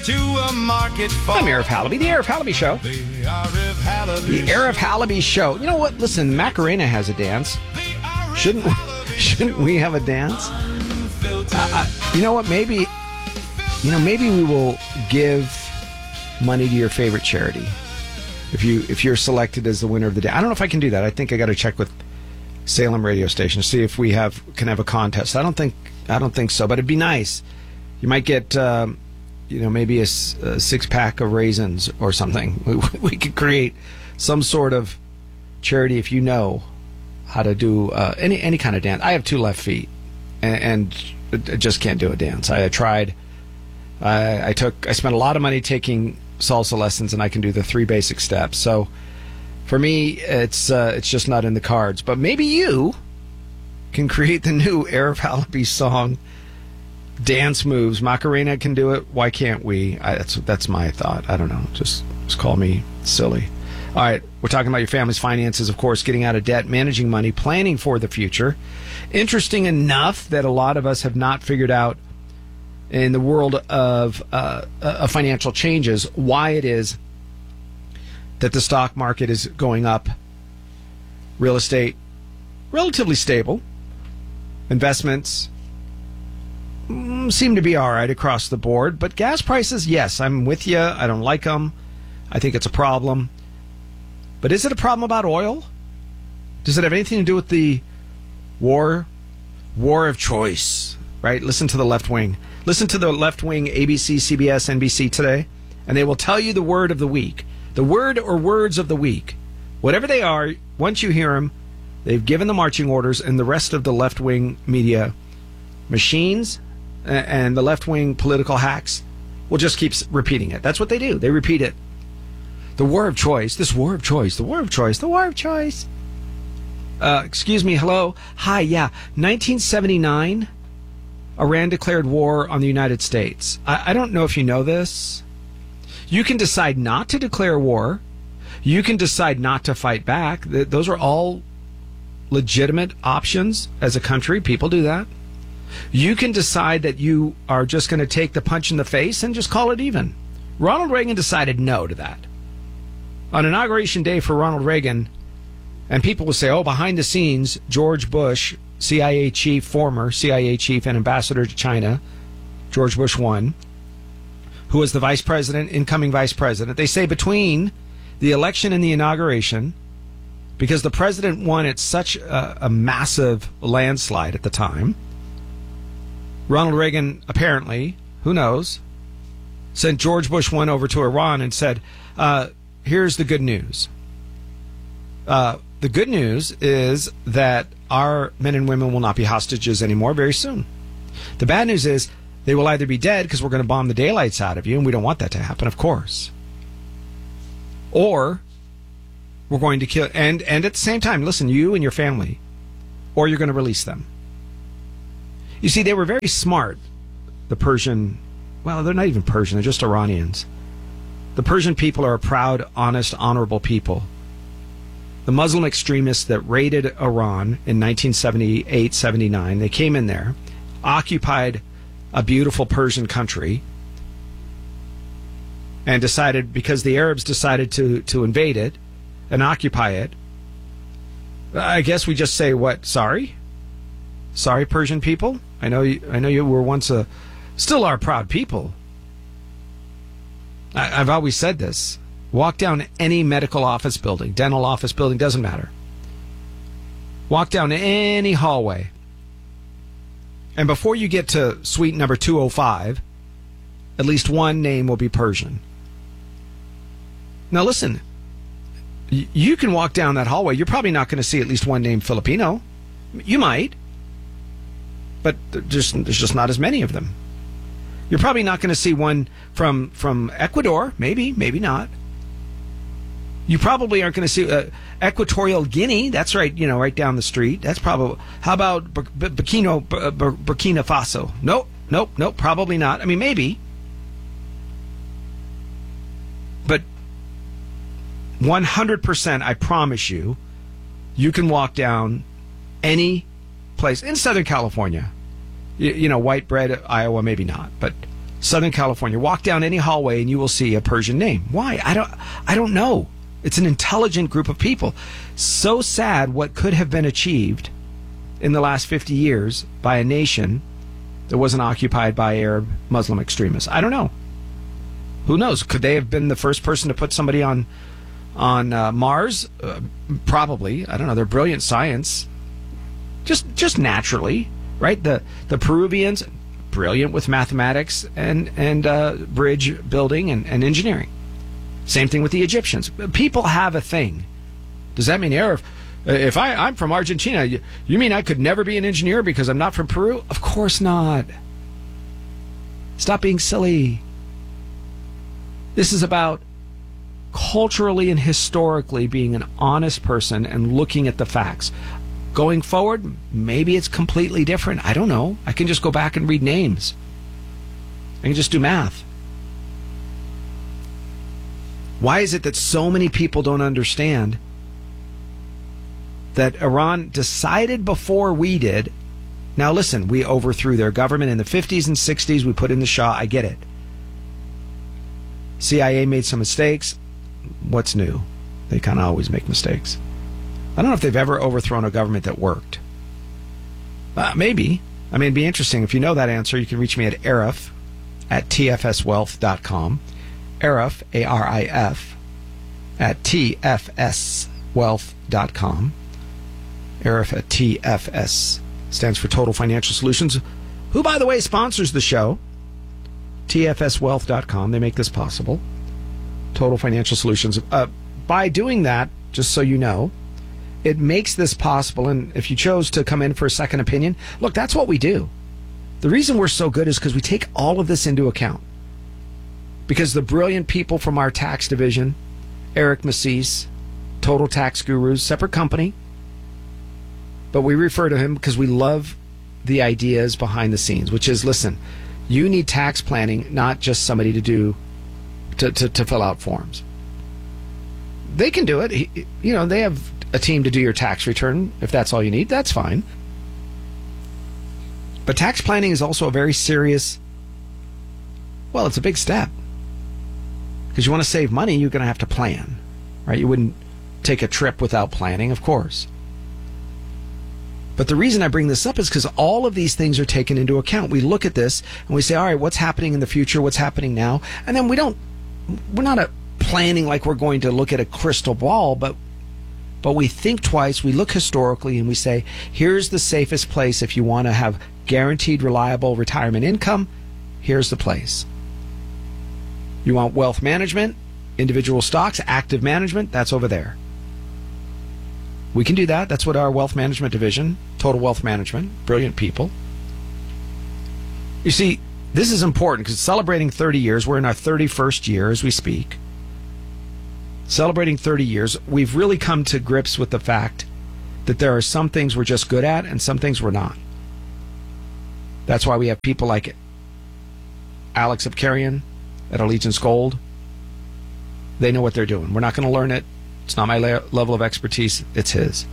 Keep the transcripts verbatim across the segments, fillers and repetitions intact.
to a market for... I'm Arif Halaby, the Arif Halaby Show. The Arif Halaby The Arif Halaby Show. You know what? Listen, Macarena has a dance. Shouldn't shouldn't we have a dance? Uh, uh, you know what? Maybe, you know, maybe we will give money to your favorite charity if you if you're selected as the winner of the day. I don't know if I can do that. I think I got to check with Salem radio station to see if we have can have a contest. I don't think I don't think so, but it'd be nice. You might get, um, you know, maybe a, a six pack of raisins or something. We, we could create some sort of charity if you know how to do uh, any any kind of dance. I have two left feet, and, and I just can't do a dance. I, I tried. I, I took. I spent a lot of money taking salsa lessons, and I can do the three basic steps. So, for me, it's uh, it's just not in the cards. But maybe you can create the new Arif Halaby song dance moves. Macarena can do it. Why can't we? I, that's that's my thought. I don't know. Just just call me silly. All right, we're talking about your family's finances, of course, getting out of debt, managing money, planning for the future. Interesting enough that a lot of us have not figured out in the world of, uh, of financial changes why it is that the stock market is going up, real estate relatively stable, investments mm, seem to be all right across the board, but gas prices, yes, I'm with you. I don't like them. I think it's a problem. But is it a problem about oil? Does it have anything to do with the war, war of choice, right? Listen to the left wing. Listen to the left wing A B C, C B S, N B C today, and they will tell you the word of the week. The word or words of the week. Whatever they are, once you hear them, they've given the marching orders, and the rest of the left wing media machines and the left wing political hacks will just keep repeating it. That's what they do. They repeat it. The war of choice, this war of choice, the war of choice, the war of choice. Uh, excuse me, hello? Hi, yeah. nineteen seventy-nine, Iran declared war on the United States. I, I don't know if you know this. You can decide not to declare war. You can decide not to fight back. Th- those are all legitimate options as a country. People do that. You can decide that you are just going to take the punch in the face and just call it even. Ronald Reagan decided no to that. On Inauguration Day for Ronald Reagan, and people will say, oh, behind the scenes, George Bush, C I A chief, former C I A chief and ambassador to China, George Bush one, who was the vice president, incoming vice president. They say between the election and the inauguration, because the president won at such a, a massive landslide at the time, Ronald Reagan apparently, who knows, sent George Bush one over to Iran and said, uh, here's the good news. Uh, the good news is that our men and women will not be hostages anymore very soon. The bad news is they will either be dead because we're going to bomb the daylights out of you, and we don't want that to happen, of course. Or we're going to kill, and, and at the same time, listen, you and your family, or you're going to release them. You see, they were very smart, the Persian, well, they're not even Persian, they're just Iranians. The Persian people are a proud, honest, honorable people. The Muslim extremists that raided Iran in nineteen seventy-eight seventy-nine, they came in there, occupied a beautiful Persian country, and decided, because the Arabs decided to, to invade it and occupy it, I guess we just say, what, sorry? Sorry, Persian people? I know you, I know you were once a, still are proud people. I, I've always said this. Walk down any medical office building, dental office building, doesn't matter. Walk down any hallway. And before you get to suite number two oh five, at least one name will be Persian. Now listen, y- you can walk down that hallway. You're probably not going to see at least one name Filipino. You might. But there's, there's just not as many of them. You're probably not going to see one from, from Ecuador. Maybe, maybe not. You probably aren't going to see uh, Equatorial Guinea. That's right, you know, right down the street. That's probably. How about Bur- Bur- Burkina, Bur- Bur- Burkina Faso? Nope, nope, nope. Probably not. I mean, maybe, but one hundred percent, I promise you, you can walk down any place in Southern California. You, you know, white bread, Iowa, maybe not, but Southern California. Walk down any hallway and you will see a Persian name. Why? I don't I don't know. It's an intelligent group of people. So sad what could have been achieved in the last fifty years by a nation that wasn't occupied by Arab Muslim extremists. I don't know. Who knows? Could they have been the first person to put somebody on on uh, Mars? Uh, probably. I don't know. They're brilliant science. Just just naturally, right? The the Peruvians, brilliant with mathematics and and uh, bridge building and, and engineering. Same thing with the Egyptians. People have a thing. Does that mean, Arif, if I, I'm from Argentina, you, you mean I could never be an engineer because I'm not from Peru? Of course not. Stop being silly. This is about culturally and historically being an honest person and looking at the facts. Going forward, maybe it's completely different. I don't know. I can just go back and read names. I can just do math. Why is it that so many people don't understand that Iran decided before we did? Now listen, we overthrew their government in the fifties and sixties. We put in the Shah. I get it. C I A made some mistakes. What's new? They kind of always make mistakes. I don't know if they've ever overthrown a government that worked. Uh, maybe. I mean, it'd be interesting. If you know that answer, you can reach me at Arif at T F S wealth dot com. Arif, A R I F, at T F S wealth dot com. Arif at T F S stands for Total Financial Solutions, who, by the way, sponsors the show. T F S wealth dot com. They make this possible. Total Financial Solutions. Uh, by doing that, just so you know, it makes this possible. And if you chose to come in for a second opinion, look, that's what we do. The reason we're so good is because we take all of this into account. Because the brilliant people from our tax division, Eric Massis, Total Tax Gurus, separate company, but we refer to him because we love the ideas behind the scenes, which is, listen, you need tax planning, not just somebody to do, to, to, to fill out forms. They can do it. He, you know, they have a team to do your tax return. If that's all you need, that's fine. But tax planning is also a very serious, well, it's a big step. Because you want to save money, you're going to have to plan, right? You wouldn't take a trip without planning, of course. But the reason I bring this up is because all of these things are taken into account. We look at this and we say, all right, what's happening in the future? What's happening now? And then we don't, we're not a planning like we're going to look at a crystal ball, but but we think twice. We look historically and we say, here's the safest place if you want to have guaranteed, reliable retirement income. Here's the place. You want wealth management, individual stocks, active management, that's over there. We can do that. That's what our wealth management division, Total Wealth Management, brilliant people. You see, this is important because celebrating thirty years, we're in our thirty-first year as we speak. Celebrating thirty years, we've really come to grips with the fact that there are some things we're just good at and some things we're not. That's why we have people like Alex Abkarian at Allegiance Gold. They know what they're doing. We're not going to learn it. It's not my la- level of expertise. It's his.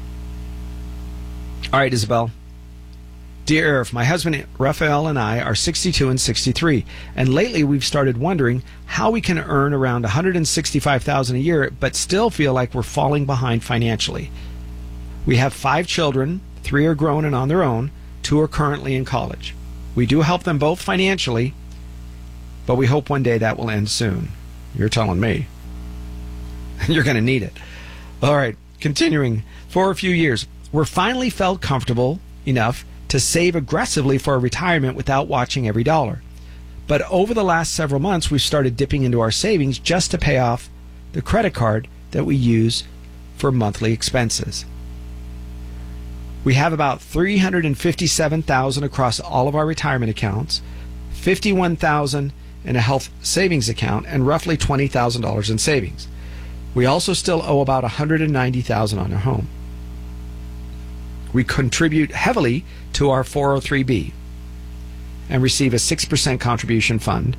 All right, Isabel. Dear Arif, my husband Raphael and I are sixty-two and sixty-three, and lately we've started wondering how we can earn around one hundred sixty-five thousand dollars a year but still feel like we're falling behind financially. We have five children, three are grown and on their own, two are currently in college. We do help them both financially, but we hope one day that will end soon. You're telling me. You're going to need it. All right, continuing. For a few years, we're finally felt comfortable enough to save aggressively for our retirement without watching every dollar. But over the last several months, we've started dipping into our savings just to pay off the credit card that we use for monthly expenses. We have about three hundred fifty-seven thousand dollars across all of our retirement accounts, fifty-one thousand dollars in a health savings account, and roughly twenty thousand dollars in savings. We also still owe about one hundred ninety thousand dollars on our home. We contribute heavily to our four oh three B and receive a six percent contribution fund.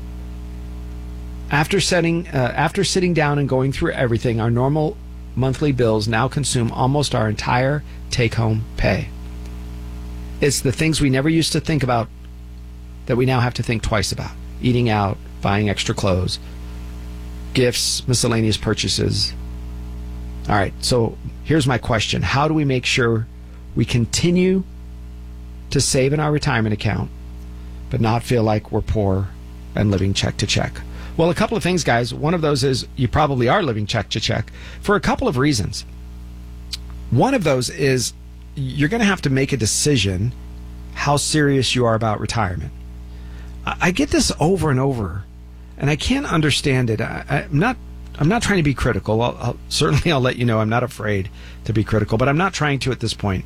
After setting, uh, after sitting down and going through everything, our normal monthly bills now consume almost our entire take-home pay. It's the things we never used to think about that we now have to think twice about. Eating out, buying extra clothes, gifts, miscellaneous purchases. All right, so here's my question. How do we make sure we continue to save in our retirement account, but not feel like we're poor and living check to check? Well, a couple of things, guys. One of those is you probably are living check to check for a couple of reasons. One of those is you're going to have to make a decision how serious you are about retirement. I get this over and over, and I can't understand it. I, I'm not. I'm not trying to be critical. I'll, I'll, certainly, I'll let you know I'm not afraid to be critical, but I'm not trying to at this point.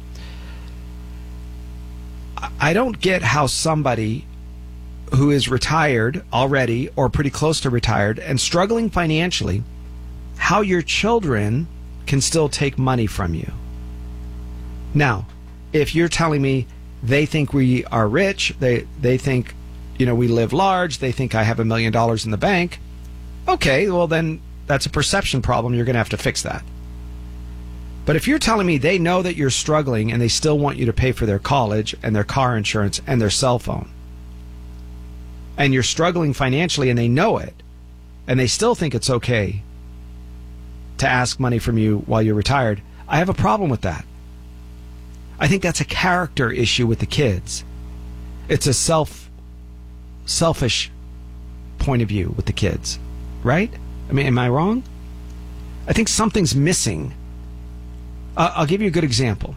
I, I don't get how somebody who is retired already or pretty close to retired and struggling financially, how your children can still take money from you. Now, if you're telling me they think we are rich, they they think, you know, we live large, they think I have a million dollars in the bank, okay, well then that's a perception problem. You're going to have to fix that. But if you're telling me they know that you're struggling and they still want you to pay for their college and their car insurance and their cell phone, and you're struggling financially and they know it, and they still think it's okay to ask money from you while you're retired, I have a problem with that. I think that's a character issue with the kids. It's a self, selfish point of view with the kids, right? I mean, am I wrong? I think something's missing. Uh, I'll give you a good example.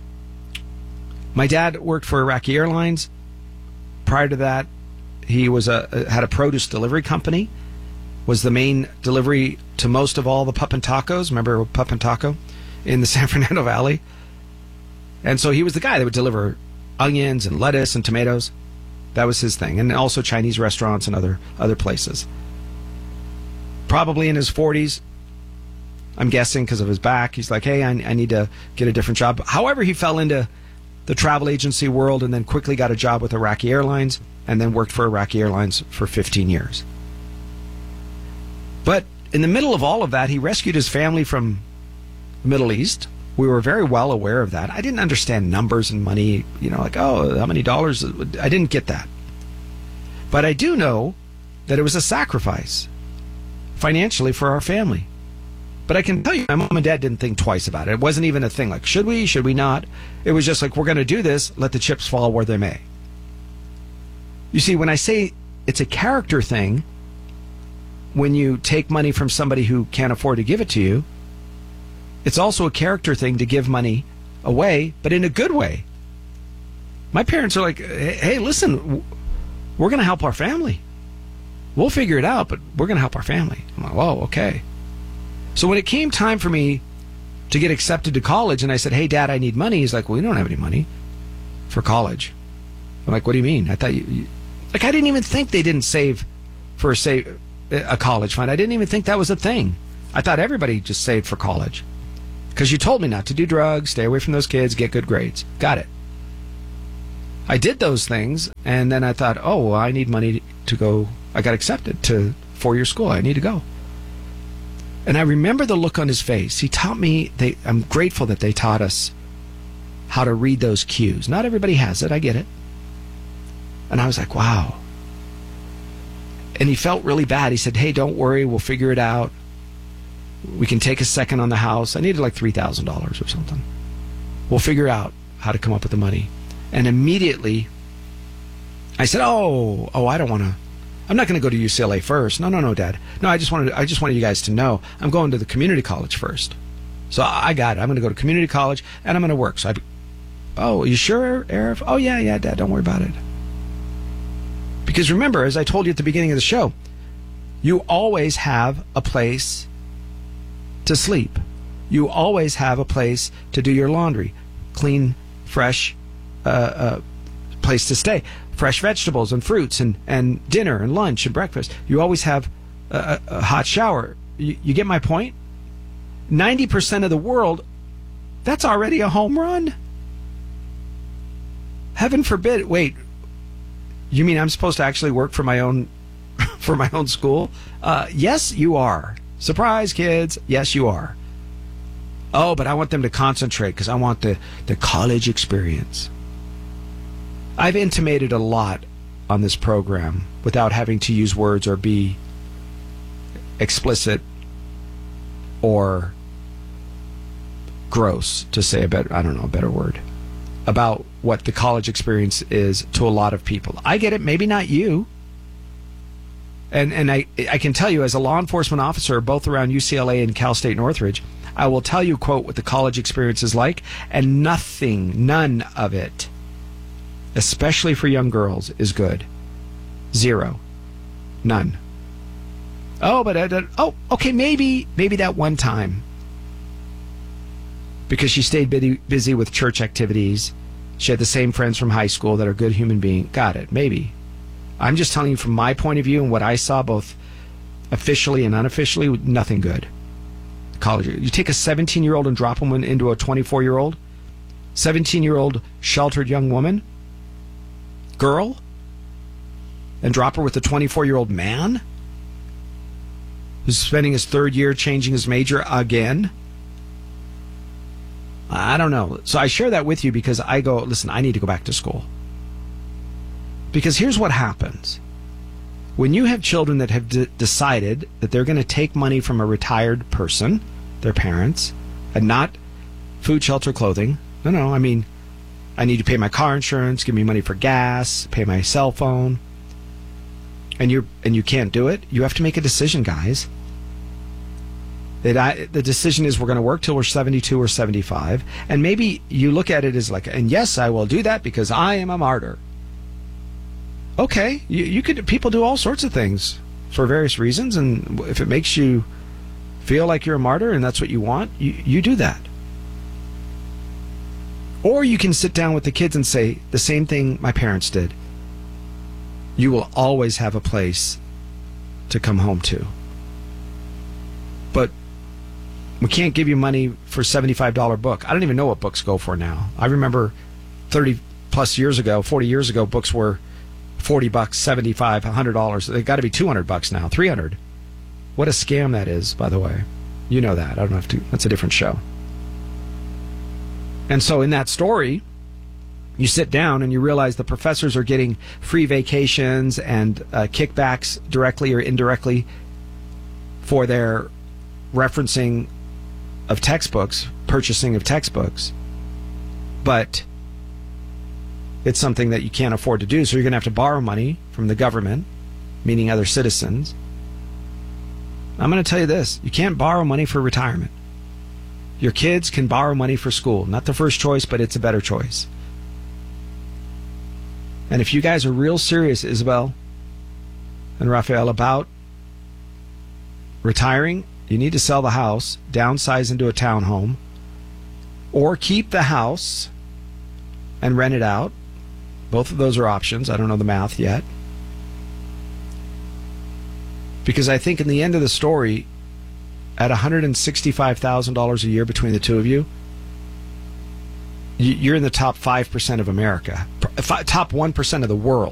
My dad worked for Iraqi Airlines. Prior to that, he was a had a produce delivery company, was the main delivery to most of all the Pup and Tacos. Remember Pup and Taco in the San Fernando Valley? And so he was the guy that would deliver onions and lettuce and tomatoes. That was his thing. And also Chinese restaurants and other other places. Probably in his forties, I'm guessing because of his back, he's like, hey, I, I need to get a different job. However, he fell into the travel agency world and then quickly got a job with Iraqi Airlines and then worked for Iraqi Airlines for fifteen years. But in the middle of all of that, he rescued his family from the Middle East. We were very well aware of that. I didn't understand numbers and money, you know, like, oh, how many dollars? I didn't get that. But I do know that it was a sacrifice financially for our family. But I can tell you, my mom and dad didn't think twice about it. It wasn't even a thing like, should we, should we not? It was just like, we're going to do this, let the chips fall where they may. You see, when I say it's a character thing, when you take money from somebody who can't afford to give it to you, it's also a character thing to give money away, but in a good way. My parents are like, hey, listen, we're going to help our family. We'll figure it out, but we're going to help our family. I'm like, whoa, okay. So when it came time for me to get accepted to college, and I said, hey, Dad, I need money. He's like, well, you don't have any money for college. I'm like, what do you mean? I thought you... you... Like, I didn't even think they didn't save for a, save, a college fund. I didn't even think that was a thing. I thought everybody just saved for college. Because you told me not to do drugs, stay away from those kids, get good grades. Got it. I did those things, and then I thought, oh, well, I need money to go. I got accepted to four-year school. I need to go. And I remember the look on his face. He taught me, they, I'm grateful that they taught us how to read those cues. Not everybody has it. I get it. And I was like, wow. And he felt really bad. He said, hey, don't worry. We'll figure it out. We can take a second on the house. I needed like three thousand dollars or something. We'll figure out how to come up with the money. And immediately, I said, oh, oh, I don't want to. I'm not going to go to U C L A first. No, no, no, Dad. No, I just wanted, I just wanted you guys to know I'm going to the community college first. So I got it. I'm going to go to community college and I'm going to work. So I, oh, are you sure, Arif? Oh, yeah, yeah, Dad. Don't worry about it. Because remember, as I told you at the beginning of the show, you always have a place to sleep. You always have a place to do your laundry. Clean, fresh uh, uh, place to stay. Fresh vegetables and fruits and, and dinner and lunch and breakfast. You always have a, a hot shower. You, you get my point? ninety percent of the world, that's already a home run. Heaven forbid. Wait, you mean I'm supposed to actually work for my own for my own school? Uh, yes, you are. Surprise, kids. Yes, you are. Oh, but I want them to concentrate because I want the, the college experience. I've intimated a lot on this program without having to use words or be explicit or gross, to say a better, I don't know, a better word, about what the college experience is to a lot of people. I get it, maybe not you. And and I I can tell you, as a law enforcement officer, both around U C L A and Cal State Northridge, I will tell you, quote, what the college experience is like, and nothing, none of it, especially for young girls, is good. Zero. None. Oh, but, I, oh, okay, maybe, maybe that one time. Because she stayed busy, busy with church activities. She had the same friends from high school that are good human beings. Got it, maybe. I'm just telling you from my point of view and what I saw both officially and unofficially, nothing good. College. You take a seventeen-year-old and drop them into a twenty-four-year-old, seventeen-year-old sheltered young woman, girl, and drop her with a twenty-four-year-old man who's spending his third year changing his major again. I don't know. So I share that with you because I go, listen, I need to go back to school. Because here's what happens. When you have children that have d- decided that they're going to take money from a retired person, their parents, and not food, shelter, clothing. No, no, I mean, I need to pay my car insurance, give me money for gas, pay my cell phone. And you and you can't do it. You have to make a decision, guys. That I, the decision is we're going to work till we're seventy-two or seventy-five. And maybe you look at it as like, and yes, I will do that because I am a martyr. Okay, you, you could. People do all sorts of things for various reasons, and if it makes you feel like you're a martyr and that's what you want, you, you do that. Or you can sit down with the kids and say the same thing my parents did. You will always have a place to come home to. But we can't give you money for a seventy-five dollars book. I don't even know what books go for now. I remember thirty plus years ago, forty years ago, books were forty bucks, seventy-five, one hundred dollars. They've got to be two hundred bucks now, three hundred. What a scam that is, by the way. You know that. I don't have to. That's a different show. And so in that story, you sit down and you realize the professors are getting free vacations and uh, kickbacks directly or indirectly for their referencing of textbooks, purchasing of textbooks. But it's something that you can't afford to do, so you're going to have to borrow money from the government, meaning other citizens. I'm going to tell you this. You can't borrow money for retirement. Your kids can borrow money for school. Not the first choice, but it's a better choice. And if you guys are real serious, Isabel and Raphael, about retiring, you need to sell the house, downsize into a townhome, or keep the house and rent it out. Both of those are options. I don't know the math yet. Because I think in the end of the story, at one hundred sixty-five thousand dollars a year between the two of you, you're in the top five percent of America, top one percent of the world.